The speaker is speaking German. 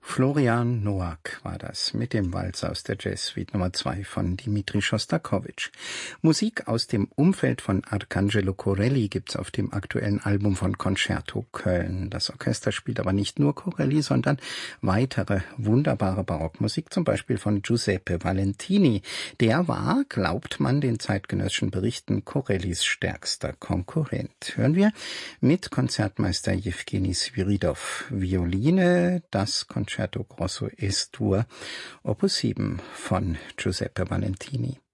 Florian Noack war das mit dem Walzer aus der Jazzsuite Nummer 2 von Dmitri Schostakowitsch. Musik aus dem Umfeld von Arcangelo Corelli gibt's auf dem aktuellen Album von Concerto Köln. Das Orchester spielt aber nicht nur Corelli, sondern weitere wunderbare Barockmusik, zum Beispiel von Giuseppe Valentini. Der war, glaubt man den zeitgenössischen Berichten, Corellis stärkster Konkurrent. Hören wir mit Konzertmeister Jewgeni Swiridov Violine, das Concerto Grosso Es-Dur, Opus 7 von Giuseppe Valentini.